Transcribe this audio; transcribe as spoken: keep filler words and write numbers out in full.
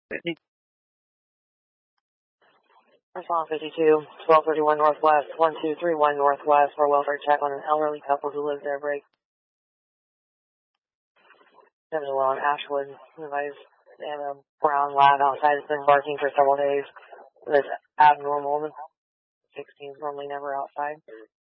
Response fifty-two, twelve thirty-one Northwest, one two three one Northwest for a welfare check on an elderly couple who lives there. Break. seven oh one Ashwood. Advise they have a brown lab outside that's been barking for several days. That's abnormal. sixteen is normally never outside.